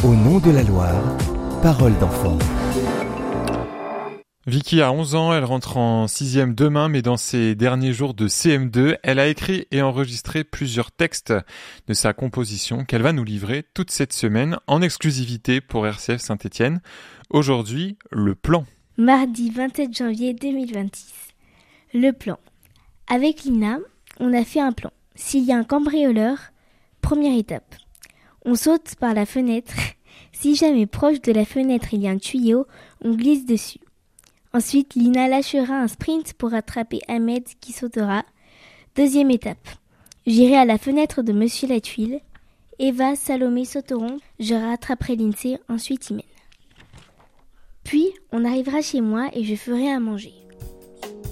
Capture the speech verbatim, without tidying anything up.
Au nom de la Loire, parole d'enfant. Vicky a onze ans, elle rentre en sixième demain, mais dans ses derniers jours de C M deux, elle a écrit et enregistré plusieurs textes de sa composition qu'elle va nous livrer toute cette semaine en exclusivité pour R C F Saint-Étienne. Aujourd'hui, le plan. Mardi vingt-sept janvier deux mille vingt-six. Le plan. Avec Lina, on a fait un plan. S'il y a un cambrioleur, première étape. On saute par la fenêtre. Si jamais proche de la fenêtre il y a un tuyau, on glisse dessus. Ensuite, Lina lâchera un sprint pour attraper Ahmed qui sautera. Deuxième étape. J'irai à la fenêtre de Monsieur Latuile. Eva, Salomé sauteront. Je rattraperai Lindsay, ensuite Imen. Puis, on arrivera chez moi et je ferai à manger.